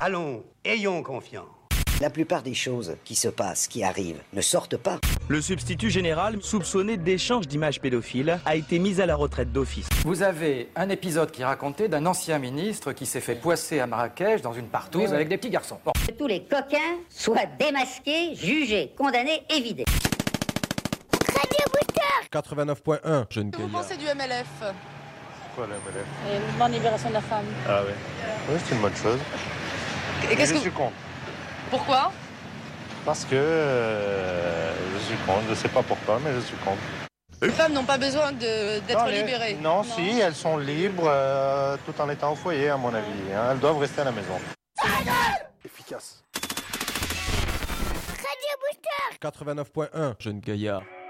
Allons, ayons confiance. La plupart des choses qui se passent, qui arrivent, ne sortent pas. Le substitut général, soupçonné d'échange d'images pédophiles, a été mis à la retraite d'office. Vous avez un épisode qui racontait d'un ancien ministre qui s'est fait poisser à Marrakech dans une partouze avec des petits garçons. Bon. Que tous les coquins soient démasqués, jugés, condamnés et vidés. Radio Booster 89.1, jeune Qu'est-ce que vous gaillard. pensez du MLF? Quoi le MLF? Le mouvement de libération de la femme. Ah oui. Oui, c'est une bonne chose. Et qu'est-ce je que suis contre. Pourquoi? Parce que je suis contre. Je ne sais pas pourquoi, mais je suis contre. Les femmes n'ont pas besoin d'être libérées. Non, si, elles sont libres tout en étant au foyer, à mon avis. Hein. Elles doivent rester à la maison. Efficace. Radio Booster 89.1, jeune gaillard.